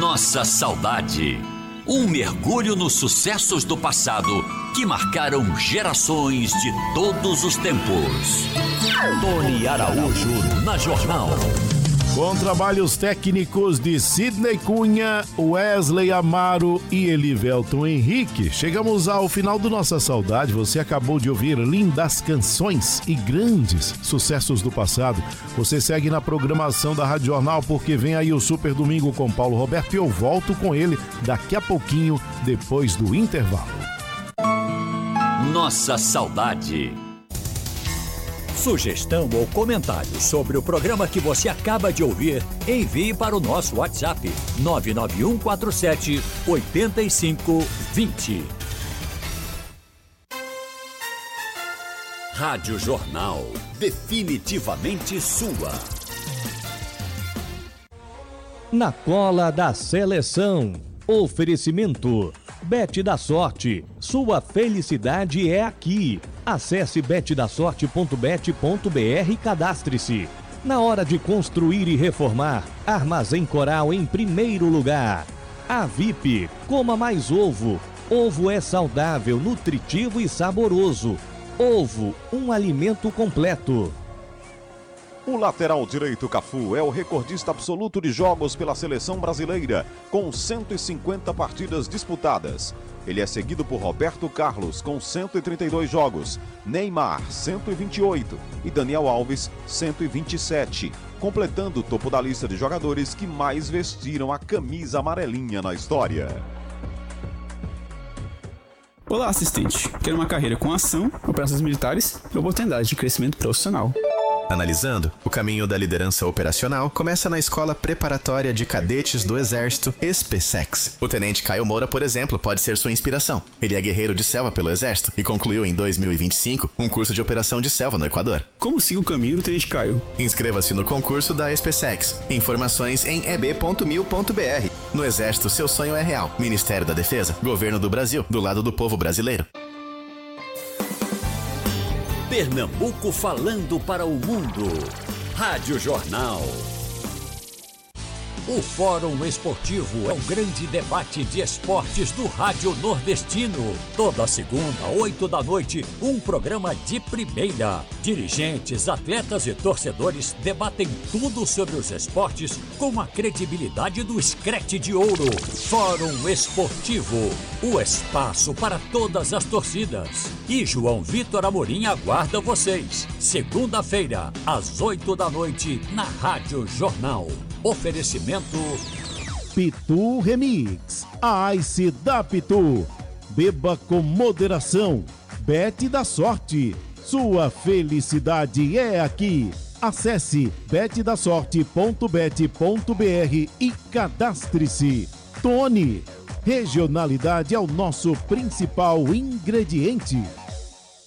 Nossa saudade. Um mergulho nos sucessos do passado que marcaram gerações de todos os tempos. Tony Araújo na Jornal. Com trabalhos técnicos de Sidney Cunha, Wesley Amaro e Elivelton Henrique, chegamos ao final do Nossa Saudade. Você acabou de ouvir lindas canções e grandes sucessos do passado. Você segue na programação da Rádio Jornal, porque vem aí o Super Domingo com Paulo Roberto e eu volto com ele daqui a pouquinho, depois do intervalo. Nossa Saudade. Sugestão ou comentário sobre o programa que você acaba de ouvir, envie para o nosso WhatsApp 99147-8520. Rádio Jornal, definitivamente sua. Na cola da seleção. Oferecimento. Bet da Sorte. Sua felicidade é aqui. Acesse betdasorte.bet.br e cadastre-se. Na hora de construir e reformar, Armazém Coral em primeiro lugar. A VIP, coma mais ovo. Ovo é saudável, nutritivo e saboroso. Ovo, um alimento completo. O lateral direito Cafu é o recordista absoluto de jogos pela seleção brasileira, com 150 partidas disputadas. Ele é seguido por Roberto Carlos, com 132 jogos, Neymar, 128 e Daniel Alves, 127, completando o topo da lista de jogadores que mais vestiram a camisa amarelinha na história. Olá, assistente. Quero uma carreira com ação, operações militares e oportunidade de crescimento profissional. Analisando, o caminho da liderança operacional começa na Escola Preparatória de Cadetes do Exército, SPSEX. O Tenente Caio Moura, por exemplo, pode ser sua inspiração. Ele é guerreiro de selva pelo Exército e concluiu em 2025 um curso de operação de selva no Equador. Como siga o caminho do Tenente Caio? Inscreva-se no concurso da SPSEX. Informações em eb.mil.br. No Exército, seu sonho é real. Ministério da Defesa, Governo do Brasil, do lado do povo brasileiro. Pernambuco falando para o mundo. Rádio Jornal. O Fórum Esportivo é um grande debate de esportes do Rádio Nordestino. Toda segunda, 8 da noite, um programa de primeira. Dirigentes, atletas e torcedores debatem tudo sobre os esportes com a credibilidade do Screte de Ouro. Fórum Esportivo, o espaço para todas as torcidas. E João Vitor Amorim aguarda vocês. Segunda-feira, às 8 da noite, na Rádio Jornal. Oferecimento Pitu Remix, a Ice da Pitu. Beba com moderação. Bet da Sorte. Sua felicidade é aqui. Acesse betdasorte.bet.br e cadastre-se. Tony, regionalidade é o nosso principal ingrediente.